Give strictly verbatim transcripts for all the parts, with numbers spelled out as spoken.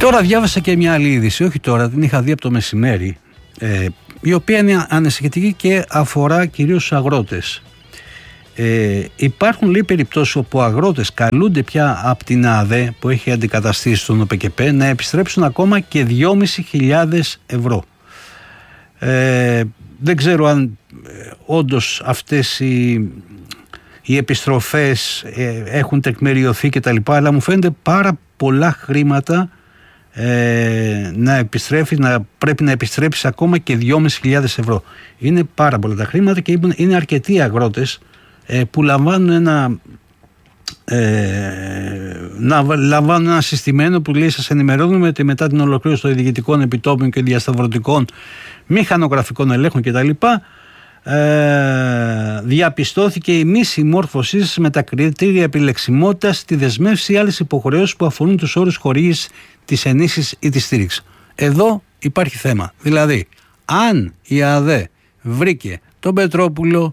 Τώρα διάβασα και μια άλλη είδηση, όχι τώρα, την είχα δει από το μεσημέρι, ε, η οποία είναι ανησυχητική και αφορά κυρίως τους αγρότες. Ε, υπάρχουν λίγοι περιπτώσεις όπου αγρότες καλούνται πια από την ΑΔΕ που έχει αντικαταστήσει τον ΟΠΕΚΕΠΕ να επιστρέψουν ακόμα και δυόμισι χιλιάδες ευρώ. Ε, δεν ξέρω αν ε, όντως αυτές οι, οι επιστροφές ε, έχουν τεκμηριωθεί και τα λοιπά, αλλά μου φαίνεται πάρα πολλά χρήματα ε, να επιστρέφει, να πρέπει να επιστρέψει ακόμα και δυόμισι χιλιάδες ευρώ. Είναι πάρα πολλά τα χρήματα και είναι αρκετοί αγρότες ε, που λαμβάνουν ένα ε, να λαμβάνουν ένα συστημένο που λέει: σας ενημερώνουμε ότι μετά την ολοκλήρωση των διοικητικών επιτόπιων και διασταυρωτικών μηχανογραφικών ελέγχων κτλ. Ε, διαπιστώθηκε η μη συμμόρφωσή σας με τα κριτήρια επιλεξιμότητας, τη δεσμεύση ή άλλες υποχρεώσεις που αφορούν τους όρους χορήγησης της ενίσχυσης ή της στήριξης. Εδώ υπάρχει θέμα. Δηλαδή, αν η ΑΔΕ βρήκε τον Πετρόπουλο,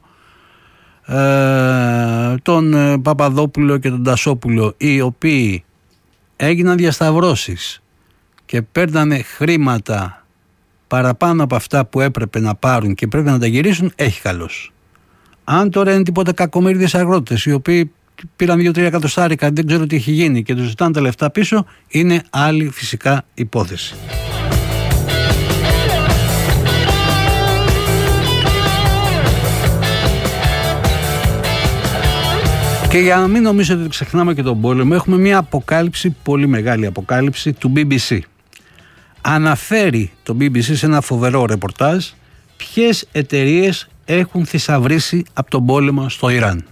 ε, τον Παπαδόπουλο και τον Τασόπουλο, οι οποίοι έγιναν διασταυρώσεις και παίρνανε χρήματα παραπάνω από αυτά που έπρεπε να πάρουν και πρέπει να τα γυρίσουν, έχει καλώς. Αν τώρα είναι τίποτα κακομοίριδες αγρότες οι οποίοι πήραν δύο τρία εκατοστάρικα, δεν ξέρω τι έχει γίνει και τους ζητάνε τα λεφτά πίσω, είναι άλλη φυσικά υπόθεση. Και για να μην νομίζετε ότι ξεχνάμε και τον πόλεμο, έχουμε μια αποκάλυψη, πολύ μεγάλη αποκάλυψη του μπι μπι σι. Αναφέρει το μπι μπι σι σε ένα φοβερό ρεπορτάζ ποιες εταιρείες έχουν θησαυρίσει από τον πόλεμο στο Ιράν.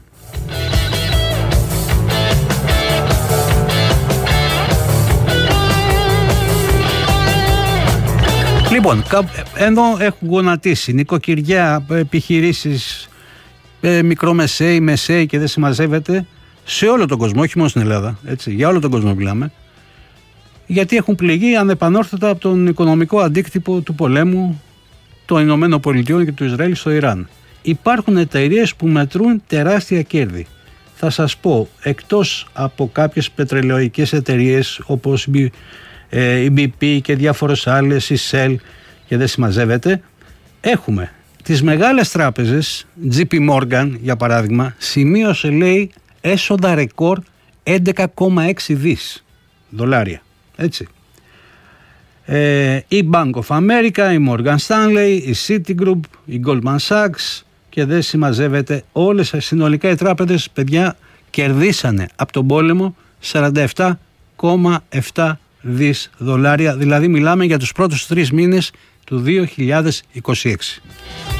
Λοιπόν, εδώ έχουν γονατίσει νοικοκυριά, επιχειρήσεις, μικρομεσαίοι, μεσαίοι και δεν συμμαζεύεται, σε όλο τον κόσμο, όχι μόνο στην Ελλάδα, έτσι, για όλο τον κόσμο μιλάμε, γιατί έχουν πληγεί ανεπανόρθωτα από τον οικονομικό αντίκτυπο του πολέμου των Ηνωμένων Πολιτειών και του Ισραήλ στο Ιράν. Υπάρχουν εταιρείες που μετρούν τεράστια κέρδη. Θα σας πω, εκτός από κάποιες πετρελαιοϊκές εταιρείες όπως η μπι πι και διάφορες άλλες, η Shell και δεν συμμαζεύεται, έχουμε τις μεγάλες τράπεζες, τζέι πι Morgan για παράδειγμα, σημείωσε λέει έσοδα ρεκόρ έντεκα κόμμα έξι δις δολάρια. Έτσι. Ε, η Bank of America, η Morgan Stanley, η Citigroup, η Goldman Sachs και δεν συμμαζεύεται, όλες συνολικά οι τράπεζες, παιδιά, κερδίσανε από τον πόλεμο σαράντα επτά κόμμα επτά δις δολάρια, δηλαδή μιλάμε για τους πρώτους τρεις μήνες του δύο χιλιάδες είκοσι έξι.